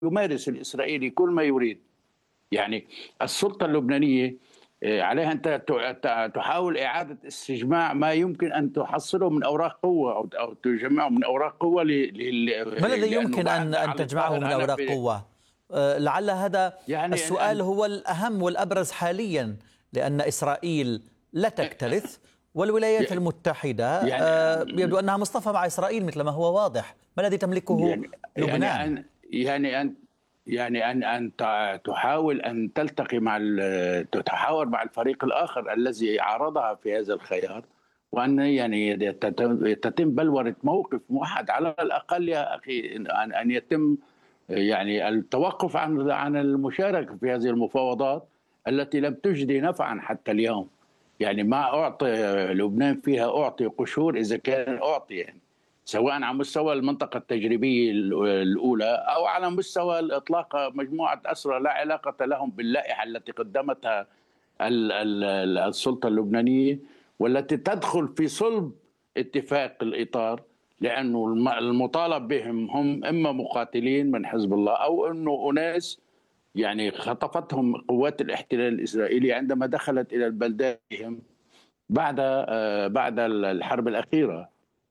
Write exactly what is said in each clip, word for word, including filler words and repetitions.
يمارس الإسرائيلي كل ما يريد. يعني السلطة اللبنانية آه، عليها أن ت- ت- تحاول إعادة استجماع ما يمكن أن تحصله من أوراق قوة أو أو تجمعه من أوراق قوة ل- ل- ما الذي لأنه يمكن أن بعد أن على تجمعه الظاهر من أنا أوراق ب- قوة؟ آه، لعل هذا يعني أن السؤال أن- هو الأهم والأبرز حاليا، لأن إسرائيل لا تكترث، والولايات المتحدة آه، يعني يبدو أنها مصطفى مع إسرائيل مثل ما هو واضح. ما الذي تملكه يعني يعني لبنان؟ أن يعني أن يعني أن أن تع- تحاول أن تلتقي مع ال- تتحاور مع الفريق الآخر الذي عارضها في هذا الخيار، وأن يعني تت- تتم بلورة موقف موحد على الأقل يا أخي، أن أن يتم يعني التوقف عن عن المشاركة في هذه المفاوضات التي لم تجدي نفعا حتى اليوم. يعني ما أعطي لبنان فيها أعطي قشور إذا كان أعطي، يعني سواء على مستوى المنطقة التجريبية الأولى أو على مستوى الإطلاق مجموعة أسرى لا علاقة لهم باللائحة التي قدمتها ال- ال- السلطة اللبنانية، والتي تدخل في صلب اتفاق الإطار، لأنه الم- المطالب بهم هم إما مقاتلين من حزب الله أو أنه أناس يعني خطفتهم قوات الاحتلال الإسرائيلي عندما دخلت إلى بلداتهم بعد آه، بعد الحرب الأخيرة.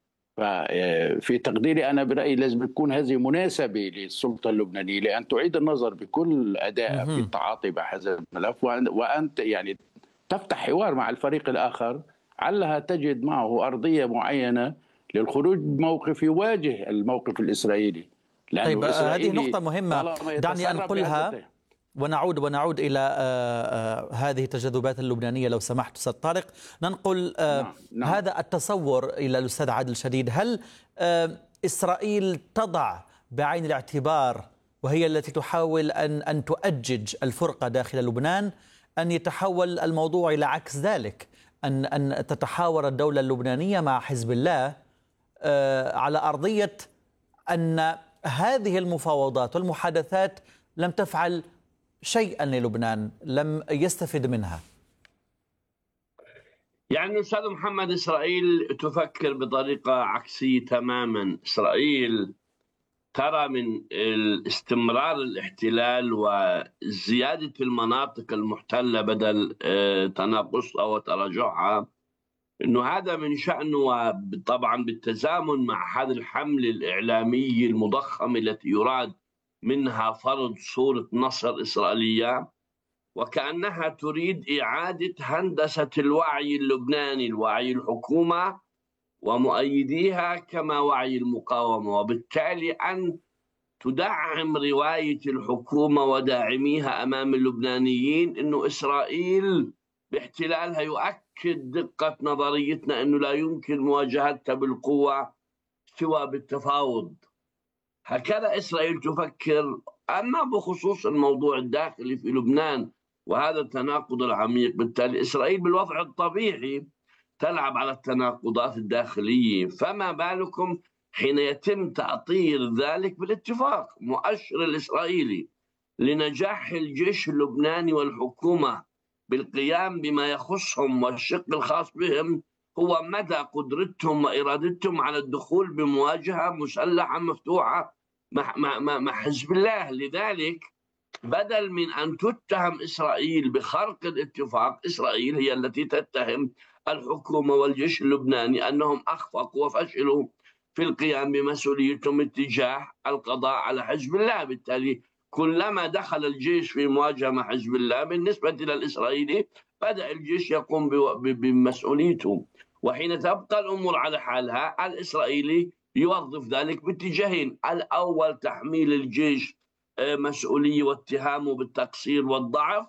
ففي تقديري أنا برأيي لازم تكون هذه مناسبة للسلطة اللبنانية لأن تعيد النظر بكل أداء في مهم. التعاطي مع هذا الملف، وأن وأن يعني تفتح حوار مع الفريق الآخر علها تجد معه أرضية معينة للخروج بموقف يواجه الموقف الإسرائيلي، لأنه طيب، آه، هذه الإسرائيلي نقطة مهمة، طالما دعني يتسرب أنقلها بهذا. ونعود ونعود إلى آه، آه، هذه التجاذبات اللبنانية لو سمحت أستاذ طارق. ننقل آه، نعم نعم. هذا التصور إلى الأستاذ عادل شديد. هل آه، إسرائيل تضع بعين الاعتبار، وهي التي تحاول أن أن تؤجج الفرقة داخل لبنان، أن يتحول الموضوع إلى عكس ذلك، أن أن تتحاور الدولة اللبنانية مع حزب الله آه، على أرضية أن هذه المفاوضات والمحادثات لم تفعل شيئا للبنان، لم يستفد منها؟ يعني أستاذ محمد، إسرائيل تفكر بطريقة عكسية تماما. إسرائيل ترى من استمرار الاحتلال وزيادة المناطق المحتلة بدل آه، تناقصها وتراجعها، أنه هذا من شأنه، وطبعا بالتزامن مع هذه الحملة الإعلامية المضخمة التي يراد منها فرض صورة نصر إسرائيلية، وكأنها تريد إعادة هندسة الوعي اللبناني، الوعي الحكومة ومؤيديها كما وعي المقاومة، وبالتالي أن تدعم رواية الحكومة وداعميها أمام اللبنانيين أنه إسرائيل باحتلالها يؤكد دقة نظريتنا أنه لا يمكن مواجهتها بالقوة سوى بالتفاوض. هكذا إسرائيل تفكر. أما بخصوص الموضوع الداخلي في لبنان وهذا التناقض العميق، بالتالي إسرائيل بالوضع الطبيعي تلعب على التناقضات الداخلية، فما بالكم حين يتم تأطير ذلك بالاتفاق. مؤشر الإسرائيلي لنجاح الجيش اللبناني والحكومة بالقيام بما يخصهم والشق الخاص بهم هو مدى قدرتهم وإرادتهم على الدخول بمواجهة مسلحة مفتوحة مع, مع, مع حزب الله. لذلك بدل من أن تتهم إسرائيل بخرق الاتفاق، إسرائيل هي التي تتهم الحكومة والجيش اللبناني أنهم أخفقوا وفشلوا في القيام بمسؤوليتهم اتجاه القضاء على حزب الله. بالتالي كلما دخل الجيش في مواجهة مع حزب الله بالنسبة إلى الإسرائيلي بدأ الجيش يقوم بمسؤوليته. وحين تبقى الأمور على حالها، الإسرائيلي يوظف ذلك باتجاهين: الأول تحميل الجيش مسؤولية واتهامه بالتقصير والضعف،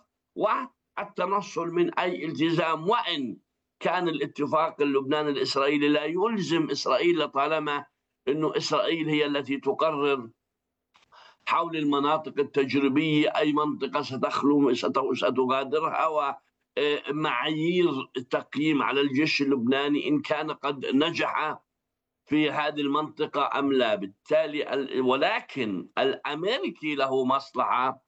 والتنصل من أي التزام، وإن كان الاتفاق اللبناني الإسرائيلي لا يلزم إسرائيل طالما أنه إسرائيل هي التي تقرر حول المناطق التجريبية أي منطقة ستخلو ستغادرها، ومعايير التقييم على الجيش اللبناني إن كان قد نجح في هذه المنطقة أم لا. بالتالي ولكن الأمريكي له مصلحة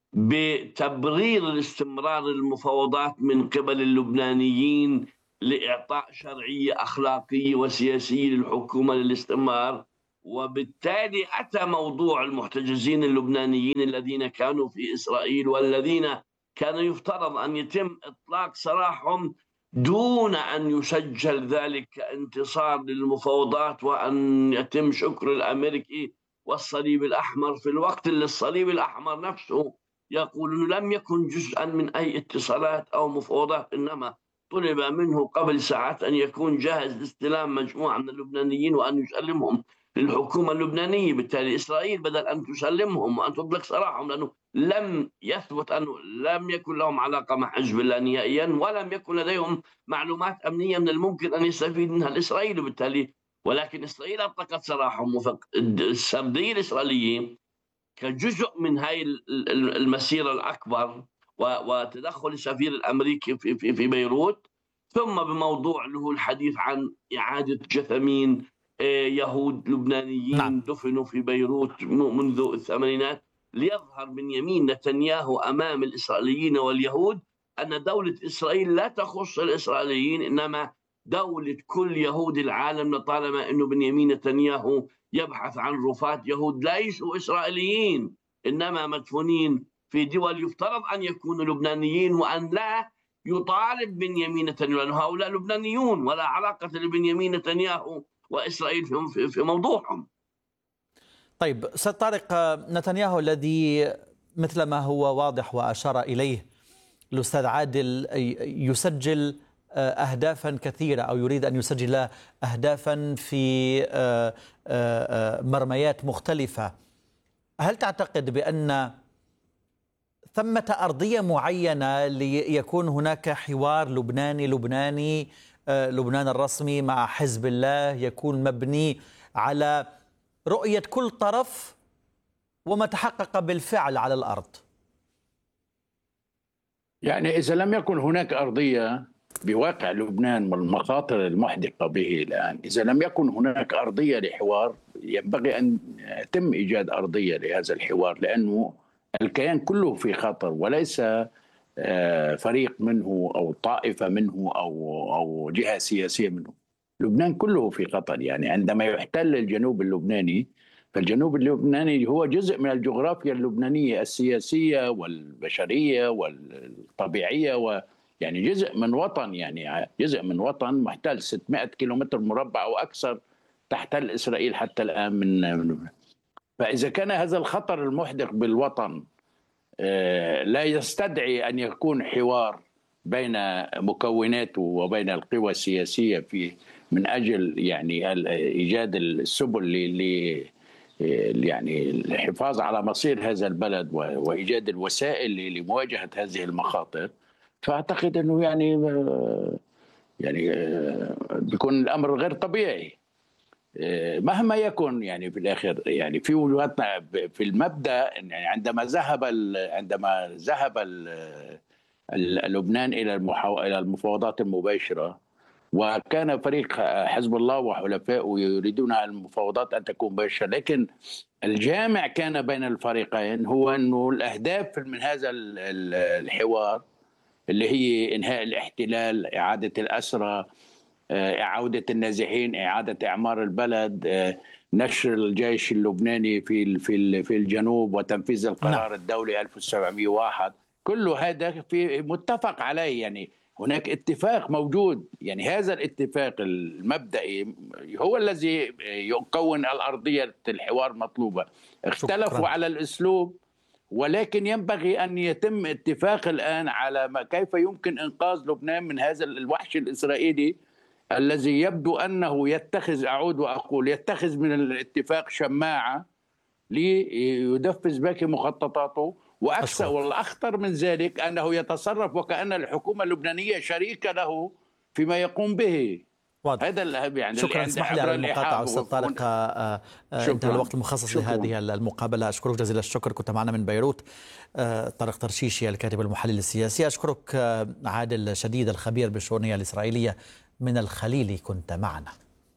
بتبرير الاستمرار المفاوضات من قبل اللبنانيين لإعطاء شرعية أخلاقية وسياسية للحكومة للاستمرار، وبالتالي أتى موضوع المحتجزين اللبنانيين الذين كانوا في إسرائيل والذين كان يفترض أن يتم إطلاق سراحهم دون أن يسجل ذلك كانتصار للمفاوضات وأن يتم شكر الأمريكي والصليب الأحمر، في الوقت اللي الصليب الأحمر نفسه يقول أنه لم يكن جزءا من أي اتصالات أو مفاوضات، إنما طلب منه قبل ساعات أن يكون جاهز لاستلام مجموعة من اللبنانيين وأن يسلمهم للحكومة اللبنانية. بالتالي إسرائيل بدل أن تسلمهم وأن تطلق سراحهم، لأنه لم يثبت أنه لم يكن لهم علاقة مع حزب الله نهائيا ولم يكن لديهم معلومات أمنية من الممكن أن يستفيد منها الإسرائيلي، بالتالي ولكن إسرائيل أطلقت سراحهم. السردية الإسرائيلية كجزء من هاي المسيرة الأكبر وتدخل السفير الأمريكي في, في, في بيروت، ثم بموضوع اللي هو الحديث عن إعادة جثمين يهود لبنانيين نعم. دفنوا في بيروت منذ الثمانينات، ليظهر من يمين نتنياهو أمام الإسرائيليين واليهود أن دولة إسرائيل لا تخص الإسرائيليين إنما دولة كل يهود العالم، لطالما أنه بنيامين نتنياهو يبحث عن رفات يهود ليسوا إسرائيليين إنما مدفونين في دول يفترض أن يكونوا لبنانيين، وأن لا يطالب بنيامين نتنياهو لأن هؤلاء لبنانيون ولا علاقة لبنيامين نتنياهو وإسرائيل في موضوعهم. طيب أستاذ طارق، نتنياهو الذي مثل ما هو واضح وأشار إليه الأستاذ عادل يسجل أهدافا كثيرة أو يريد أن يسجل أهدافا في مرميات مختلفة، هل تعتقد بأن ثمة أرضية معينة ليكون هناك حوار لبناني لبناني لبنان الرسمي مع حزب الله يكون مبني على رؤية كل طرف وما تحقق بالفعل على الأرض؟ يعني إذا لم يكن هناك أرضية بواقع لبنان والمخاطر المحدقة به الآن، إذا لم يكن هناك أرضية لحوار ينبغي أن يتم إيجاد أرضية لهذا الحوار، لأنه الكيان كله في خطر وليس فريق منه أو طائفة منه أو أو جهة سياسية منه. لبنان كله في خطر. يعني عندما يحتل الجنوب اللبناني، فالجنوب اللبناني هو جزء من الجغرافيا اللبنانية السياسية والبشرية والطبيعية، و يعني جزء من وطن، يعني جزء من وطن محتل ستمائة كيلومتر مربع أو أكثر تحتل إسرائيل حتى الآن من. فإذا كان هذا الخطر المحدق بالوطن لا يستدعي أن يكون حوار بين مكوناته وبين القوى السياسية في من أجل يعني إيجاد السبل ل يعني الحفاظ على مصير هذا البلد وإيجاد الوسائل لمواجهة هذه المخاطر، فأعتقد أنه يعني يعني بيكون الأمر غير طبيعي مهما يكن. يعني في الآخر يعني في وجهاتنا في المبدأ، يعني عندما ذهب عندما ذهب لبنان إلى إلى المفاوضات المباشرة، وكان فريق حزب الله وحلفائه يريدون المفاوضات أن تكون مباشرة، لكن الجامع كان بين الفريقين هو أنه الأهداف من هذا الحوار اللي هي إنهاء الاحتلال، إعادة الأسرى، إعادة النازحين، إعادة إعمار البلد، نشر الجيش اللبناني في في في الجنوب، وتنفيذ القرار الدولي ألف وسبعمائة وواحد، كل هذا في متفق عليه. يعني هناك اتفاق موجود. يعني هذا الاتفاق المبدئي هو الذي يكون الأرضية الحوار مطلوبة. اختلفوا شكرا. على الأسلوب، ولكن ينبغي أن يتم اتفاق الآن على ما كيف يمكن إنقاذ لبنان من هذا الوحش الإسرائيلي الذي يبدو أنه يتخذ أعود وأقول يتخذ من الاتفاق شماعة ليدفز باقي مخططاته، وأكثر والأخطر من ذلك أنه يتصرف وكأن الحكومة اللبنانية شريكة له فيما يقوم به. واضح. هذا يعني شكرا. اسمح لي على المقاطعة أستاذ طارق، انتهى الوقت المخصص شكرا. لهذه المقابلة. أشكرك جزيل الشكر، كنت معنا من بيروت طارق ترشيشي الكاتب المحلل السياسي. أشكرك عادل شديد الخبير بالشؤون الإسرائيلية من الخليل، كنت معنا.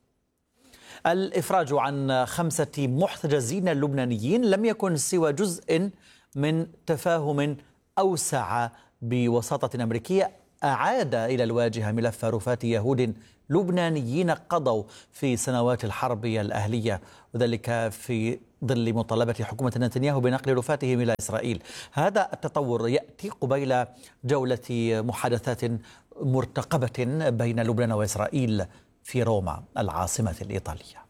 الإفراج عن خمسة محتجزين لبنانيين لم يكن سوى جزء من تفاهم أوسع بوساطة أمريكية أعاد إلى الواجهة ملف رفات يهود لبنانيين قضوا في سنوات الحرب الأهلية، وذلك في ظل مطالبة حكومة نتنياهو بنقل رفاتهم إلى إسرائيل. هذا التطور يأتي قبيل جولة محادثات مرتقبة بين لبنان وإسرائيل في روما العاصمة الإيطالية.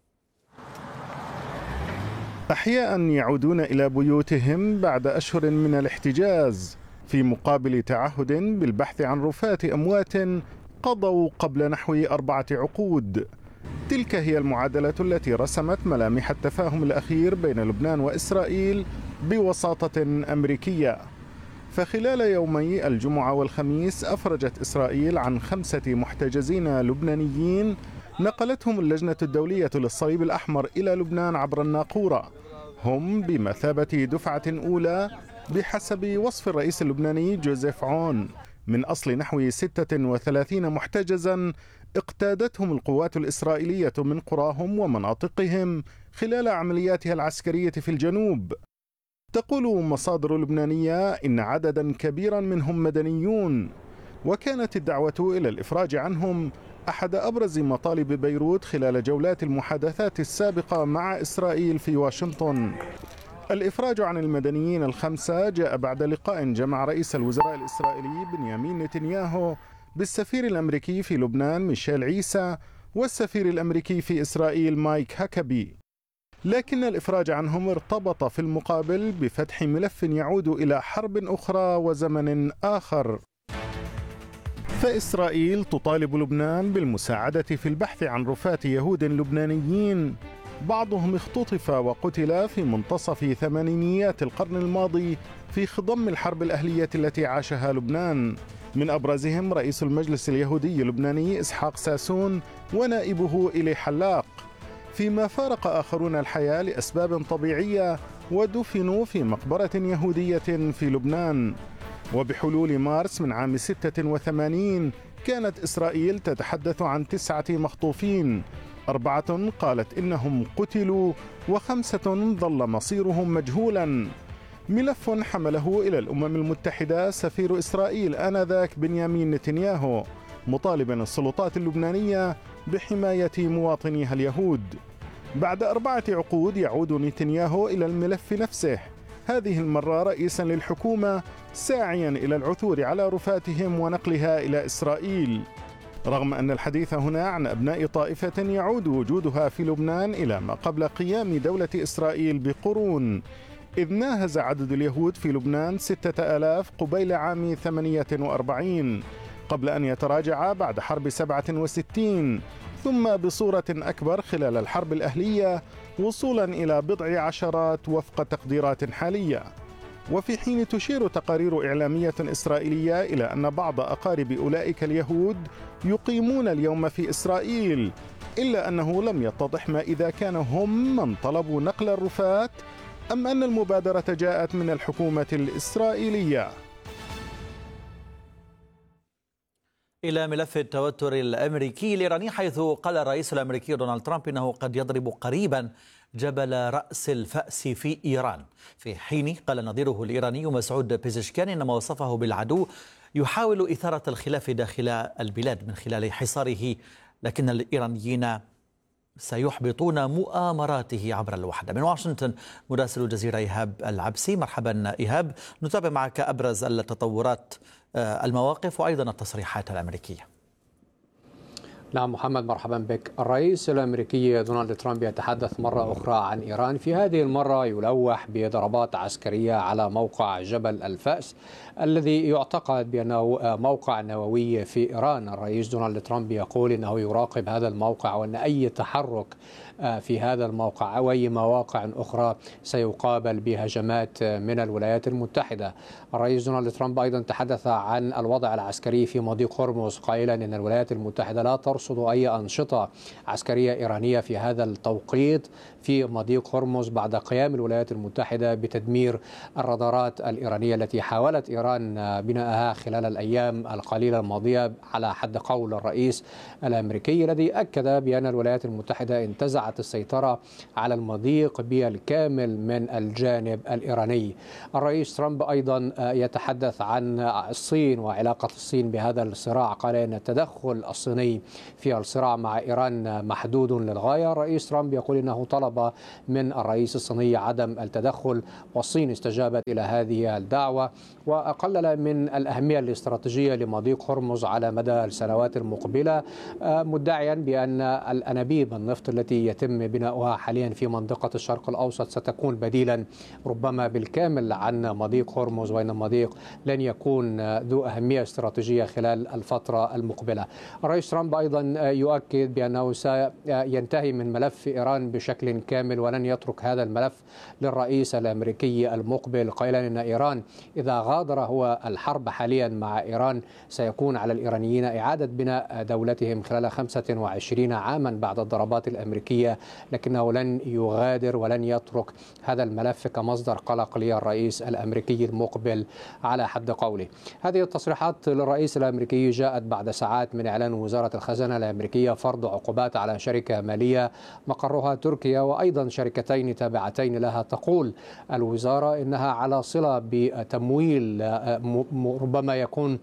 أحياء يعودون إلى بيوتهم بعد أشهر من الاحتجاز في مقابل تعهد بالبحث عن رفات أموات قضوا قبل نحو أربعة عقود. تلك هي المعادلة التي رسمت ملامح التفاهم الأخير بين لبنان وإسرائيل بوساطة أمريكية. فخلال يومي الجمعة والخميس أفرجت إسرائيل عن خمسة محتجزين لبنانيين نقلتهم اللجنة الدولية للصليب الأحمر إلى لبنان عبر الناقورة. هم بمثابة دفعة أولى بحسب وصف الرئيس اللبناني جوزيف عون من أصل نحو ستة وثلاثين محتجزا اقتادتهم القوات الإسرائيلية من قراهم ومناطقهم خلال عملياتها العسكرية في الجنوب. تقول مصادر لبنانية إن عددا كبيرا منهم مدنيون، وكانت الدعوة إلى الإفراج عنهم أحد أبرز مطالب بيروت خلال جولات المحادثات السابقة مع إسرائيل في واشنطن. الإفراج عن المدنيين الخمسة جاء بعد لقاء جمع رئيس الوزراء الإسرائيلي بنيامين نتنياهو بالسفير الأمريكي في لبنان ميشيل عيسى والسفير الأمريكي في إسرائيل مايك هاكابي. لكن الإفراج عنهم ارتبط في المقابل بفتح ملف يعود إلى حرب أخرى وزمن آخر. فإسرائيل تطالب لبنان بالمساعدة في البحث عن رفات يهود لبنانيين بعضهم اختطف وقتل في منتصف ثمانينيات القرن الماضي في خضم الحرب الأهلية التي عاشها لبنان، من أبرزهم رئيس المجلس اليهودي اللبناني إسحاق ساسون ونائبه إلي حلاق، فيما فارق آخرون الحياة لأسباب طبيعية ودفنوا في مقبرة يهودية في لبنان. وبحلول مارس من عام ستة وثمانين كانت إسرائيل تتحدث عن تسعة مخطوفين، أربعة قالت إنهم قتلوا وخمسة ظل مصيرهم مجهولا. ملف حمله إلى الأمم المتحدة سفير إسرائيل آنذاك بنيامين نتنياهو مطالبا السلطات اللبنانية بحماية مواطنيها اليهود. بعد أربعة عقود يعود نتنياهو إلى الملف نفسه، هذه المرة رئيسا للحكومة ساعيا إلى العثور على رفاتهم ونقلها إلى إسرائيل، رغم أن الحديث هنا عن أبناء طائفة يعود وجودها في لبنان إلى ما قبل قيام دولة إسرائيل بقرون، إذ ناهز عدد اليهود في لبنان ستة آلاف قبيل عام ثمانية وأربعين قبل أن يتراجع بعد حرب سبعة وستين، ثم بصورة أكبر خلال الحرب الأهلية وصولا إلى بضع عشرات وفق تقديرات حالية. وفي حين تشير تقارير إعلامية إسرائيلية إلى أن بعض أقارب أولئك اليهود يقيمون اليوم في إسرائيل، إلا أنه لم يتضح ما إذا كانوا هم من طلبوا نقل الرفات أم أن المبادرة جاءت من الحكومة الإسرائيلية. إلى ملف التوتر الأمريكي الإيراني، حيث قال الرئيس الأمريكي دونالد ترامب إنه قد يضرب قريبا جبل رأس الفأس في إيران، في حين قال نظيره الإيراني مسعود بيزشكيان إن ما وصفه بالعدو يحاول إثارة الخلاف داخل البلاد من خلال حصاره، لكن الإيرانيين سيحبطون مؤامراته عبر الوحدة. من واشنطن مراسل الجزيرة إيهاب العبسي. مرحبا إيهاب، نتابع معك أبرز التطورات، المواقف وأيضا التصريحات الأمريكية. نعم محمد، مرحبا بك. الرئيس الأمريكي دونالد ترامب يتحدث مرة أخرى عن إيران، في هذه المرة يلوح بضربات عسكرية على موقع جبل الفأس الذي يعتقد بأنه موقع نووي في إيران. الرئيس دونالد ترامب يقول أنه يراقب هذا الموقع وأن أي تحرك في هذا الموقع أو أي مواقع أخرى سيقابل بهجمات من الولايات المتحدة. الرئيس دونالد ترامب أيضا تحدث عن الوضع العسكري في مضيق هرمز، قائلا أن الولايات المتحدة لا ترصد أي أنشطة عسكرية إيرانية في هذا التوقيت في مضيق هرمز بعد قيام الولايات المتحدة بتدمير الرادارات الإيرانية التي حاولت إيران بناءها خلال الأيام القليلة الماضية، على حد قول الرئيس الأمريكي الذي أكد بأن الولايات المتحدة انتزعت استطاعت السيطرة على المضيق بالكامل من الجانب الإيراني. الرئيس ترامب أيضا يتحدث عن الصين وعلاقة الصين بهذا الصراع، قال إن التدخل الصيني في الصراع مع إيران محدود للغاية. الرئيس ترامب يقول إنه طلب من الرئيس الصيني عدم التدخل، والصين استجابت إلى هذه الدعوة وقلل من الأهمية الاستراتيجية لمضيق هرمز على مدى السنوات المقبلة، مدعيا بأن الأنابيب النفط التي يتم بناؤها حاليا في منطقة الشرق الأوسط ستكون بديلا ربما بالكامل عن مضيق هرمز، وأن المضيق لن يكون ذو أهمية استراتيجية خلال الفترة المقبلة. الرئيس ترامب أيضا يؤكد بأنه سينتهي من ملف إيران بشكل كامل ولن يترك هذا الملف للرئيس الأمريكي المقبل، قائلا أن إيران إذا غادر هو الحرب حاليا مع إيران سيكون على الإيرانيين إعادة بناء دولتهم خلال خمسة وعشرين عاما بعد الضربات الأمريكية، لكنه لن يغادر ولن يترك هذا الملف كمصدر قلق للرئيس الأمريكي المقبل على حد قوله. هذه التصريحات للرئيس الأمريكي جاءت بعد ساعات من إعلان وزارة الخزانة الأمريكية فرض عقوبات على شركة مالية مقرها تركيا وأيضا شركتين تابعتين لها. تقول الوزارة إنها على صلة بتمويل ربما يكون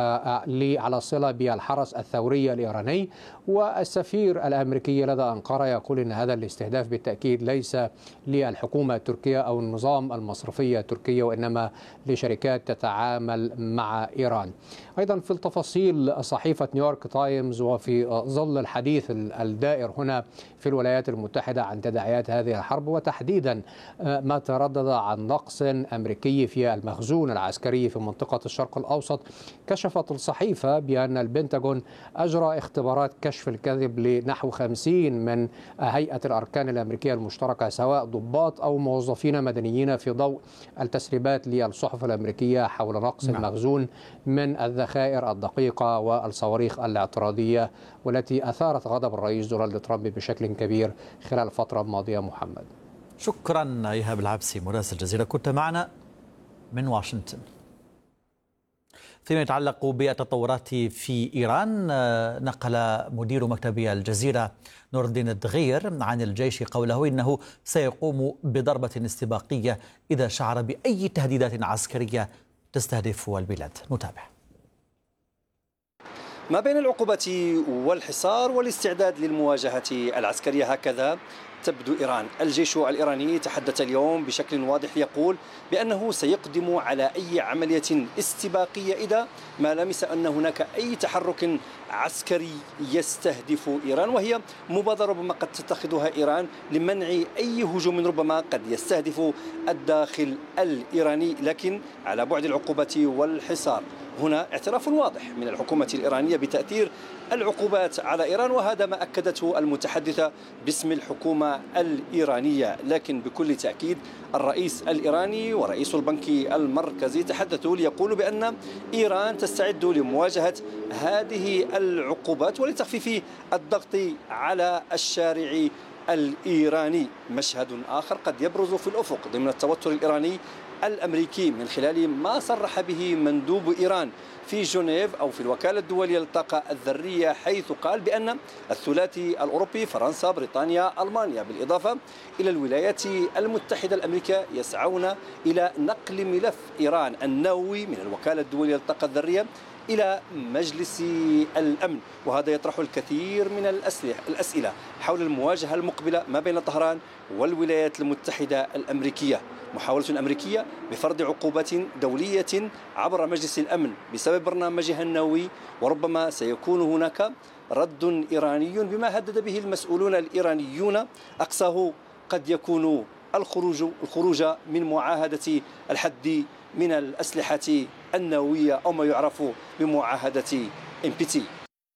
على صلة بالحرس الثوري الإيراني، والسفير الأمريكي لدى أنقرة يقول إن هذا الاستهداف بالتأكيد ليس للحكومة التركية أو النظام المصرفي التركي، وإنما لشركات تتعامل مع إيران. أيضا في التفاصيل صحيفة نيويورك تايمز وفي ظل الحديث الدائر هنا في الولايات المتحدة عن تداعيات هذه الحرب، وتحديدا ما تردد عن نقص أمريكي في المخزون العسكري في منطقة الشرق الأوسط، كشفت الصحيفة بأن البنتاغون أجرى اختبارات كشف الكذب لنحو خمسين من هيئة الأركان الأمريكية المشتركة سواء ضباط أو موظفين مدنيين في ضوء التسريبات للصحف الأمريكية حول نقص نعم. المخزون من الذخائر الدقيقة والصواريخ الاعتراضية، والتي أثارت غضب الرئيس دونالد ترامب بشكل كبير خلال الفترة الماضية. محمد، شكرا إيهاب العبسي مراسل الجزيرة، كنت معنا من واشنطن. فيما يتعلق بالتطورات في إيران، نقل مدير مكتب الجزيرة نور الدين الدغير عن الجيش قوله إنه سيقوم بضربة استباقية إذا شعر بأي تهديدات عسكرية تستهدف البلاد. نتابع. ما بين العقوبة والحصار والاستعداد للمواجهة العسكرية، هكذا تبدو إيران. الجيش الإيراني تحدث اليوم بشكل واضح يقول بأنه سيقدم على أي عملية استباقية إذا ما لمس أن هناك أي تحرك عسكري يستهدف إيران، وهي مبادرة ربما قد تتخذها إيران لمنع أي هجوم ربما قد يستهدف الداخل الإيراني، لكن على بعد العقوبة والحصار. هنا اعتراف واضح من الحكومة الإيرانية بتأثير العقوبات على إيران، وهذا ما أكدته المتحدثة باسم الحكومة الإيرانية. لكن بكل تأكيد الرئيس الإيراني ورئيس البنك المركزي تحدثوا ليقولوا بأن إيران تستعد لمواجهة هذه العقوبات ولتخفيف الضغط على الشارع الإيراني. مشهد آخر قد يبرز في الأفق ضمن التوتر الإيراني الأمريكي من خلال ما صرح به مندوب إيران في جنيف أو في الوكالة الدولية للطاقة الذرية، حيث قال بأن الثلاثي الأوروبي فرنسا بريطانيا ألمانيا بالإضافة إلى الولايات المتحدة الأمريكية يسعون إلى نقل ملف إيران النووي من الوكالة الدولية للطاقة الذرية إلى مجلس الأمن، وهذا يطرح الكثير من الأسئلة حول المواجهة المقبلة ما بين طهران والولايات المتحدة الأمريكية. محاولة أمريكية بفرض عقوبات دولية عبر مجلس الأمن بسبب برنامجها النووي، وربما سيكون هناك رد إيراني بما هدد به المسؤولون الإيرانيون، أقصاه قد يكون الخروج الخروج من معاهدة الحد من الأسلحة النووية أو ما يعرف بمعاهدة إم بي تي.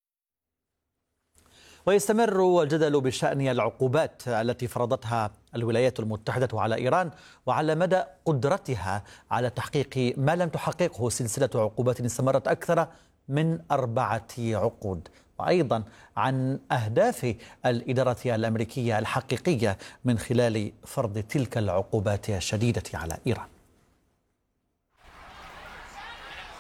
ويستمر الجدل بشأن العقوبات التي فرضتها الولايات المتحدة على إيران وعلى مدى قدرتها على تحقيق ما لم تحققه سلسلة عقوبات استمرت أكثر من أربعة عقود، وأيضا عن أهداف الإدارة الأمريكية الحقيقية من خلال فرض تلك العقوبات الشديدة على إيران.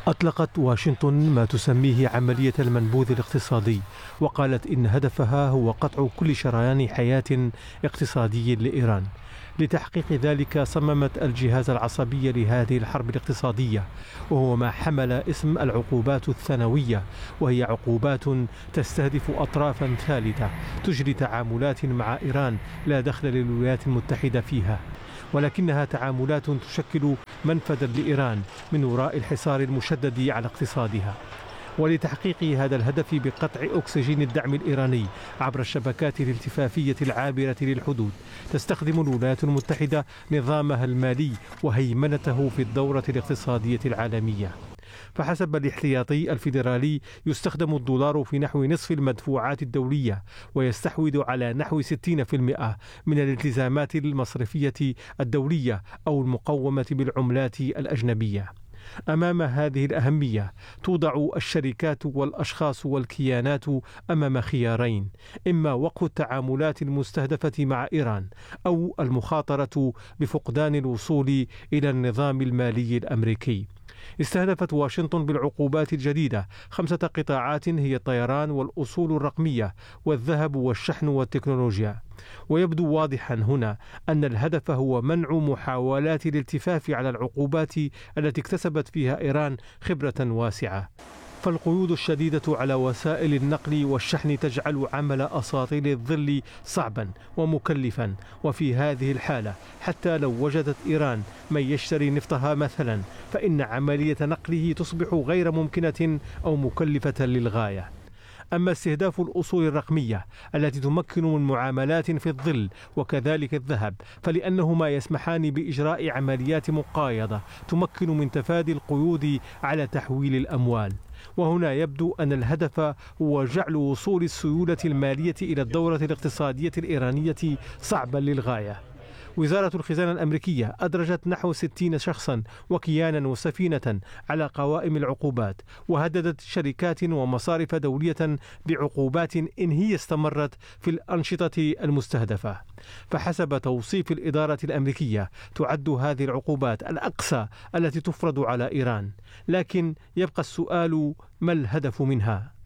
أطلقت واشنطن ما تسميه عملية المنبوذ الاقتصادي، وقالت إن هدفها هو قطع كل شريان حياة اقتصادي لإيران. لتحقيق ذلك صممت الجهاز العصبي لهذه الحرب الاقتصادية، وهو ما حمل اسم العقوبات الثانوية، وهي عقوبات تستهدف أطرافا ثالثة تجري تعاملات مع إيران لا دخل للولايات المتحدة فيها، ولكنها تعاملات تشكل منفذا لإيران من وراء الحصار المشدد على اقتصادها. ولتحقيق هذا الهدف بقطع أكسجين الدعم الإيراني عبر الشبكات الالتفافية العابرة للحدود، تستخدم الولايات المتحدة نظامها المالي وهيمنته في الدورة الاقتصادية العالمية. فحسب الاحتياطي الفيدرالي يستخدم الدولار في نحو نصف المدفوعات الدولية، ويستحوذ على نحو ستين بالمئة من الالتزامات المصرفية الدولية أو المقومة بالعملات الأجنبية. أمام هذه الأهمية توضع الشركات والأشخاص والكيانات أمام خيارين: إما وقف التعاملات المستهدفة مع إيران، أو المخاطرة بفقدان الوصول إلى النظام المالي الأمريكي. استهدفت واشنطن بالعقوبات الجديدة خمسة قطاعات هي الطيران والأصول الرقمية والذهب والشحن والتكنولوجيا. ويبدو واضحا هنا أن الهدف هو منع محاولات الالتفاف على العقوبات التي اكتسبت فيها إيران خبرة واسعة. فالقيود الشديدة على وسائل النقل والشحن تجعل عمل أساطيل الظل صعبا ومكلفا، وفي هذه الحالة حتى لو وجدت إيران من يشتري نفطها مثلا، فإن عملية نقله تصبح غير ممكنة أو مكلفة للغاية. أما استهداف الأصول الرقمية التي تمكن من معاملات في الظل وكذلك الذهب، فلأنهما يسمحان بإجراء عمليات مقايضة تمكن من تفادي القيود على تحويل الأموال. وهنا يبدو أن الهدف هو جعل وصول السيولة المالية إلى الدورة الاقتصادية الإيرانية صعبا للغاية. وزارة الخزانة الأمريكية أدرجت نحو ستين شخصا وكيانا وسفينة على قوائم العقوبات، وهددت شركات ومصارف دولية بعقوبات إن هي استمرت في الأنشطة المستهدفة. فحسب توصيف الإدارة الأمريكية تعد هذه العقوبات الأقصى التي تفرض على إيران، لكن يبقى السؤال: ما الهدف منها؟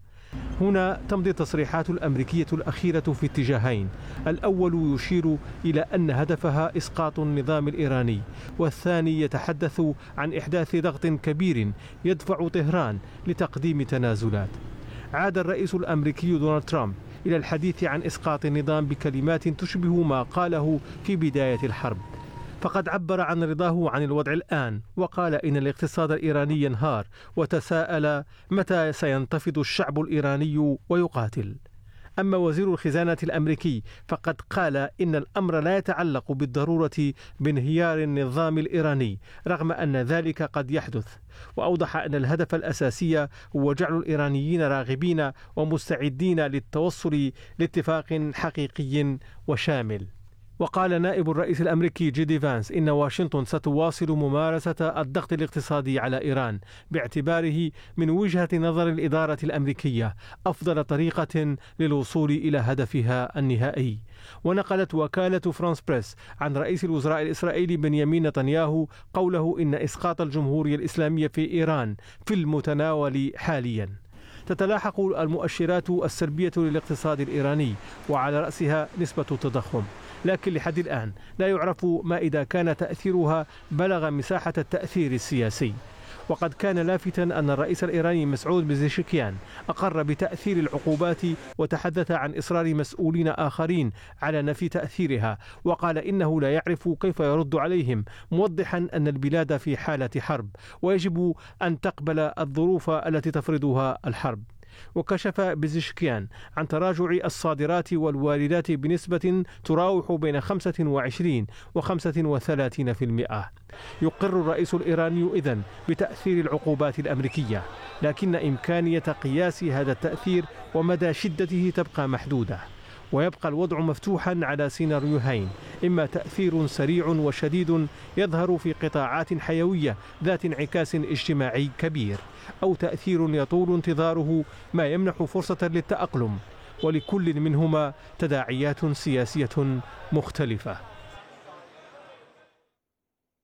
هنا تمضي التصريحات الأمريكية الأخيرة في اتجاهين: الأول يشير إلى أن هدفها إسقاط النظام الإيراني، والثاني يتحدث عن إحداث ضغط كبير يدفع طهران لتقديم تنازلات. عاد الرئيس الأمريكي دونالد ترامب إلى الحديث عن إسقاط النظام بكلمات تشبه ما قاله في بداية الحرب، فقد عبر عن رضاه عن الوضع الآن، وقال إن الاقتصاد الإيراني ينهار، وتساءل متى سينتفض الشعب الإيراني ويقاتل. أما وزير الخزانة الأمريكي فقد قال إن الأمر لا يتعلق بالضرورة بانهيار النظام الإيراني، رغم أن ذلك قد يحدث. وأوضح أن الهدف الأساسي هو جعل الإيرانيين راغبين ومستعدين للتوصل لاتفاق حقيقي وشامل. وقال نائب الرئيس الأمريكي جي دي فانس إن واشنطن ستواصل ممارسة الضغط الاقتصادي على إيران باعتباره من وجهة نظر الإدارة الأمريكية أفضل طريقة للوصول إلى هدفها النهائي. ونقلت وكالة فرانس بريس عن رئيس الوزراء الإسرائيلي بنيامين نتنياهو قوله إن إسقاط الجمهورية الإسلامية في إيران في المتناول حاليا. تتلاحق المؤشرات السلبية للاقتصاد الإيراني، وعلى رأسها نسبة التضخم، لكن لحد الآن لا يعرف ما إذا كان تأثيرها بلغ مساحة التأثير السياسي. وقد كان لافتا أن الرئيس الإيراني مسعود بزيشكيان أقر بتأثير العقوبات، وتحدث عن إصرار مسؤولين آخرين على نفي تأثيرها، وقال إنه لا يعرف كيف يرد عليهم، موضحا أن البلاد في حالة حرب ويجب أن تقبل الظروف التي تفرضها الحرب. وكشف بزيشكيان عن تراجع الصادرات والواردات بنسبة تراوح بين خمسة وعشرين وخمسة وثلاثين بالمئة. يقر الرئيس الإيراني إذن بتأثير العقوبات الأمريكية، لكن إمكانية قياس هذا التأثير ومدى شدته تبقى محدودة، ويبقى الوضع مفتوحا على سيناريوهين: إما تأثير سريع وشديد يظهر في قطاعات حيوية ذات انعكاس اجتماعي كبير، أو تأثير يطول انتظاره ما يمنح فرصة للتأقلم، ولكل منهما تداعيات سياسية مختلفة.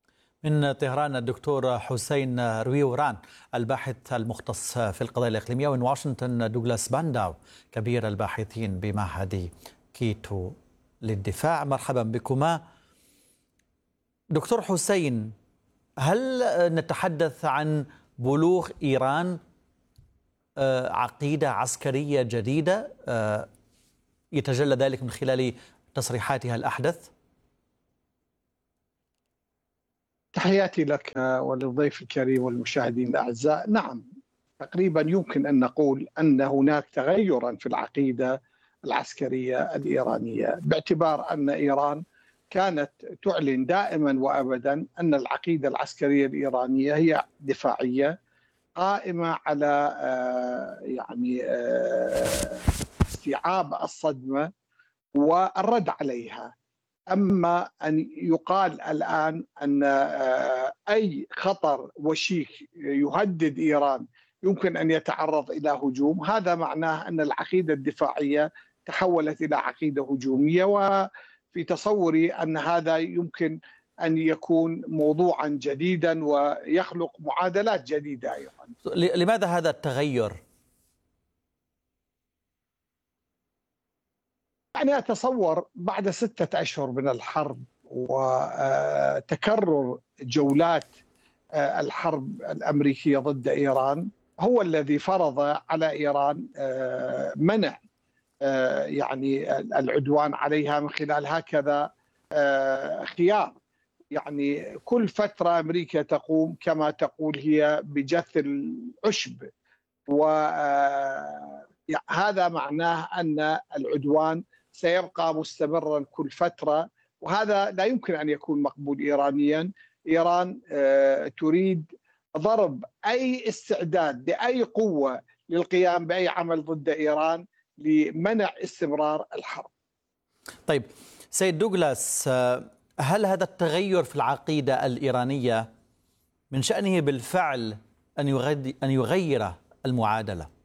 من طهران الدكتور حسين رويوران الباحث المختص في القضايا الإقليمية، ومن واشنطن دوغلاس بانداو كبير الباحثين بمعهد كيتو للدفاع. مرحبا بكما. دكتور حسين، هل نتحدث عن بلوغ إيران عقيدة عسكرية جديدة يتجلى ذلك من خلال تصريحاتها الأحدث؟ تحياتي لك وللضيف الكريم والمشاهدين الأعزاء. نعم، تقريبا يمكن أن نقول أن هناك تغيرا في العقيدة العسكرية الإيرانية، باعتبار أن إيران كانت تعلن دائما وأبدا أن العقيدة العسكرية الإيرانية هي دفاعية قائمة على يعني استيعاب الصدمة والرد عليها. أما أن يقال الآن أن أي خطر وشيك يهدد إيران يمكن أن يتعرض إلى هجوم، هذا معناه أن العقيدة الدفاعية تحولت إلى عقيدة هجومية، وفي تصوري أن هذا يمكن أن يكون موضوعا جديدا ويخلق معادلات جديدة أيضا. لماذا هذا التغير؟ يعني أتصور بعد ستة أشهر من الحرب وتكرر جولات الحرب الأمريكية ضد إيران هو الذي فرض على إيران منع يعني العدوان عليها من خلال هكذا خيار. يعني كل فترة أمريكا تقوم كما تقول هي بجث العشب، وهذا معناه أن العدوان سيبقى مستمرا كل فترة، وهذا لا يمكن أن يكون مقبول إيرانيا. إيران تريد ضرب أي استعداد بأي قوة للقيام بأي عمل ضد إيران لمنع استمرار الحرب. طيب سيد دوغلاس، هل هذا التغير في العقيدة الإيرانية من شأنه بالفعل أن يغير المعادلة؟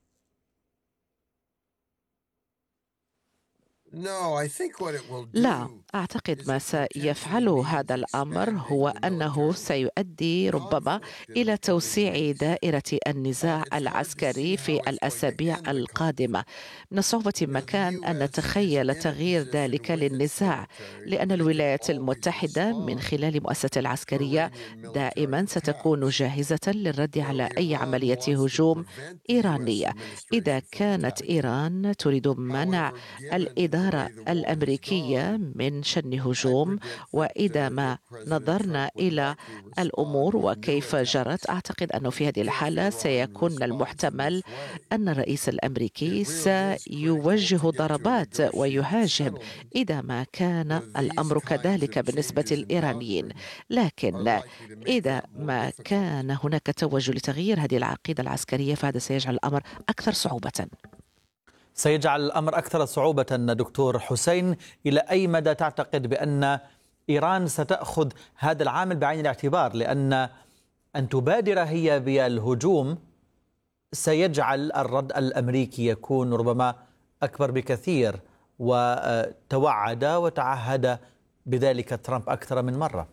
لا، أعتقد ما سيفعله هذا الأمر هو أنه سيؤدي ربما إلى توسيع دائرة النزاع العسكري في الأسابيع القادمة. من الصعوبة مكان أن نتخيل تغيير ذلك للنزاع، لأن الولايات المتحدة من خلال مؤسسة العسكرية دائما ستكون جاهزة للرد على أي عملية هجوم إيرانية. إذا كانت إيران تريد منع الإدارة الأمريكية من شن هجوم، وإذا ما نظرنا إلى الأمور وكيف جرت، أعتقد أنه في هذه الحالة سيكون من المحتمل أن الرئيس الأمريكي سيوجه ضربات ويهاجم إذا ما كان الأمر كذلك بالنسبة للإيرانيين. لكن إذا ما كان هناك توجه لتغيير هذه العقيدة العسكرية فهذا سيجعل الأمر أكثر صعوبة. سيجعل الأمر أكثر صعوبة. دكتور حسين، إلى أي مدى تعتقد بأن إيران ستأخذ هذا العامل بعين الاعتبار؟ لأن أن تبادر هي بالهجوم سيجعل الرد الأمريكي يكون ربما أكبر بكثير، وتوعد وتعهد بذلك ترامب أكثر من مرة.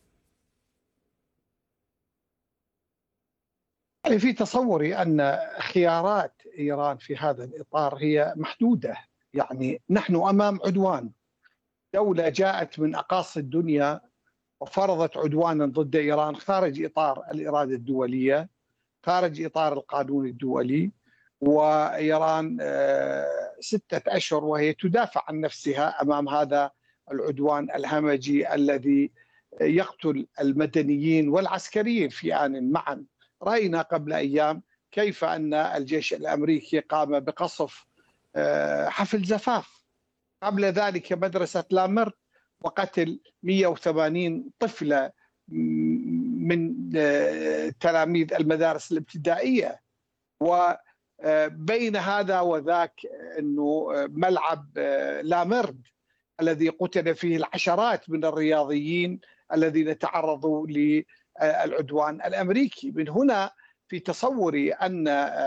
في تصوري أن خيارات إيران في هذا الإطار هي محدودة. يعني نحن أمام عدوان، دولة جاءت من أقاصي الدنيا وفرضت عدوانا ضد إيران خارج إطار الإرادة الدولية، خارج إطار القانون الدولي، وإيران ستة أشهر وهي تدافع عن نفسها أمام هذا العدوان الهمجي الذي يقتل المدنيين والعسكريين في آن معا. رأينا قبل أيام كيف أن الجيش الأمريكي قام بقصف حفل زفاف، قبل ذلك مدرسة لامر وقتل مئة وثمانين طفلة من تلاميذ المدارس الابتدائية. وبين هذا وذاك أنه ملعب لامرد الذي قتل فيه العشرات من الرياضيين الذين تعرضوا للعدوان الأمريكي. من هنا في تصوري أن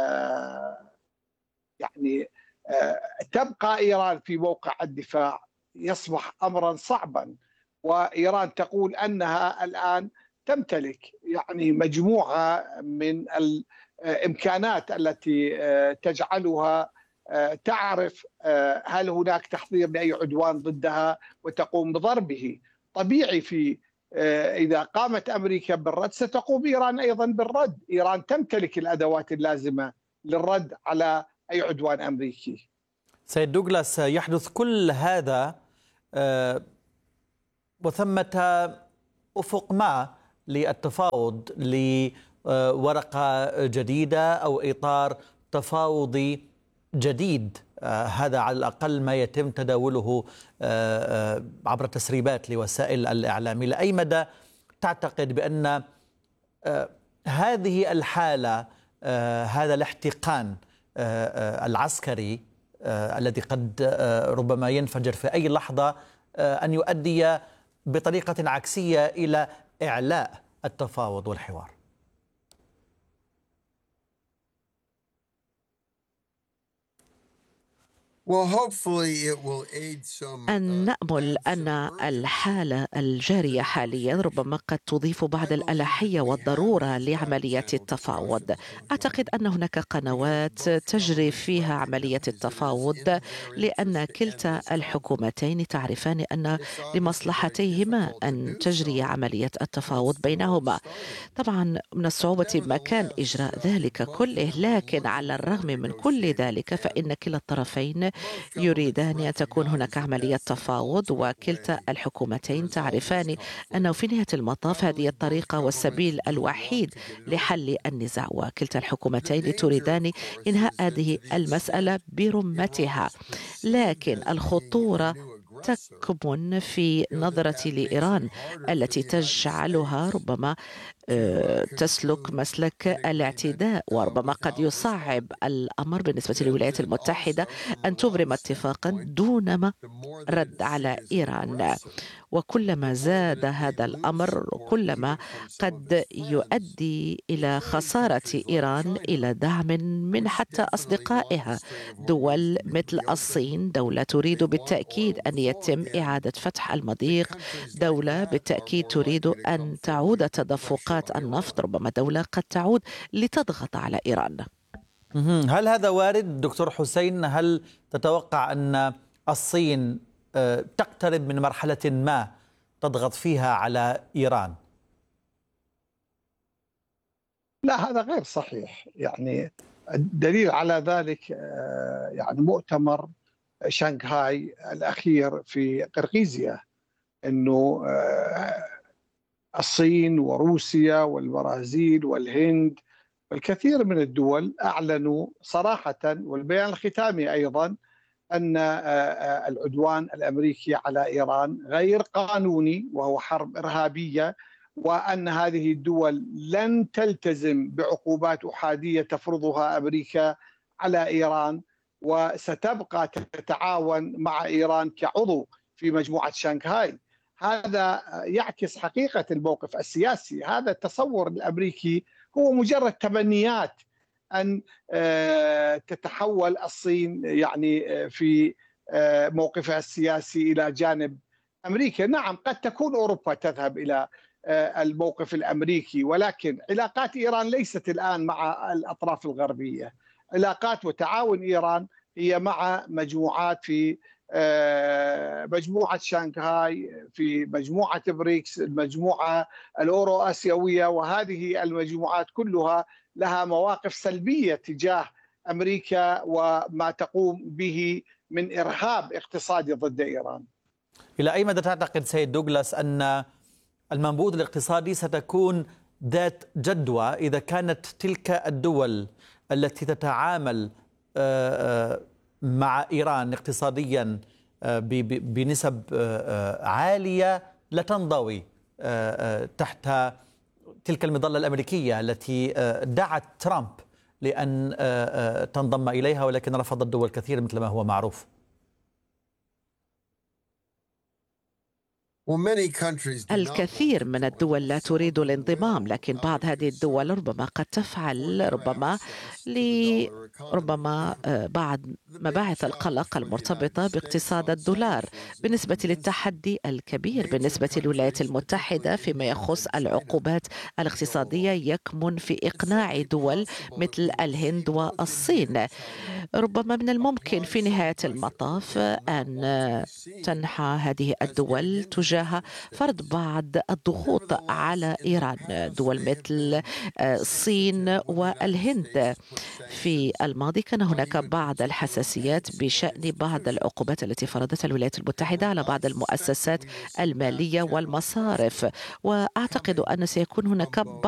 يعني تبقى إيران في موقع الدفاع يصبح أمرا صعبا، وإيران تقول أنها الآن تمتلك يعني مجموعة من الإمكانات التي تجعلها تعرف هل هناك تحضير لأي عدوان ضدها وتقوم بضربه. طبيعي في إذا قامت أمريكا بالرد ستقوم إيران أيضا بالرد. إيران تمتلك الأدوات اللازمة للرد على أي عدوان أمريكي. سيد دوغلاس، يحدث كل هذا وثمة أفق ما للتفاوض لورقة جديدة أو إطار تفاوضي جديد. هذا على الأقل ما يتم تداوله عبر تسريبات لوسائل الإعلام. إلى أي مدى تعتقد بأن هذه الحالة، هذا الاحتقان العسكري الذي قد ربما ينفجر في أي لحظة أن يؤدي بطريقة عكسية إلى إعلاء التفاوض والحوار؟ أن نأمل أن الحالة الجارية حاليا ربما قد تضيف بعض الألحية والضرورة لعملية التفاوض. أعتقد أن هناك قنوات تجري فيها عملية التفاوض لأن كلتا الحكومتين تعرفان أن لمصلحتيهما أن تجري عملية التفاوض بينهما. طبعا من الصعوبة مكان إجراء ذلك كله، لكن على الرغم من كل ذلك فإن كلا الطرفين يريدان أن تكون هناك عملية تفاوض، وكلتا الحكومتين تعرفان أنه في نهاية المطاف هذه الطريقة والسبيل الوحيد لحل النزاع، وكلتا الحكومتين تريدان إنهاء هذه المسألة برمتها. لكن الخطورة تكمن في نظرة لإيران التي تجعلها ربما تسلك مسلك الاعتداء، وربما قد يصعب الأمر بالنسبة للولايات المتحدة أن تبرم اتفاقا دونما رد على إيران. وكلما زاد هذا الأمر كلما قد يؤدي إلى خسارة إيران إلى دعم من حتى أصدقائها. دول مثل الصين دولة تريد بالتأكيد أن يتم إعادة فتح المضيق، دولة بالتأكيد تريد أن تعود تدفقات النفط، ربما دولة قد تعود لتضغط على إيران. هل هذا وارد دكتور حسين؟ هل تتوقع أن الصين تقترب من مرحلة ما تضغط فيها على إيران؟ لا، هذا غير صحيح. يعني الدليل على ذلك يعني مؤتمر شنغهاي الأخير في قرقيزيا، أنه الصين وروسيا والبرازيل والهند والكثير من الدول أعلنوا صراحة، والبيان الختامي أيضا، أن العدوان الأمريكي على إيران غير قانوني وهو حرب إرهابية، وأن هذه الدول لن تلتزم بعقوبات أحادية تفرضها أمريكا على إيران، وستبقى تتعاون مع إيران كعضو في مجموعة شنغهاي. هذا يعكس حقيقة الموقف السياسي. هذا التصور الأمريكي هو مجرد تمنيات أن تتحول الصين يعني في موقفها السياسي إلى جانب أمريكا. نعم، قد تكون أوروبا تذهب إلى الموقف الأمريكي، ولكن علاقات إيران ليست الآن مع الأطراف الغربية. علاقات وتعاون إيران هي مع مجموعات في مجموعة شنغهاي، في مجموعة بريكس، المجموعة الأورو آسيوية، وهذه المجموعات كلها لها مواقف سلبية تجاه أمريكا وما تقوم به من إرهاب اقتصادي ضد إيران. إلى أي مدى تعتقد سيد دوغلاس أن المنبوذ الاقتصادي ستكون ذات جدوى إذا كانت تلك الدول التي تتعامل مع إيران اقتصاديا بنسب عالية لا تنضوي تحت تلك المظلة الأمريكية التي دعت ترامب لأن تنضم إليها، ولكن رفض الدول كثير مثل ما هو معروف؟ الكثير من الدول لا تريد الانضمام، لكن بعض هذه الدول ربما قد تفعل ربما لربما بعض مباعث القلق المرتبطة باقتصاد الدولار. بالنسبة للتحدي الكبير بالنسبة للولايات المتحدة فيما يخص العقوبات الاقتصادية يكمن في إقناع دول مثل الهند والصين. ربما من الممكن في نهاية المطاف أن تنحى هذه الدول تجاه فرض بعض الضغوط على إيران. دول مثل الصين والهند في الماضي كان هناك بعض الحساسيات بشأن بعض العقوبات التي فرضتها الولايات المتحدة على بعض المؤسسات المالية والمصارف، وأعتقد أن سيكون هناك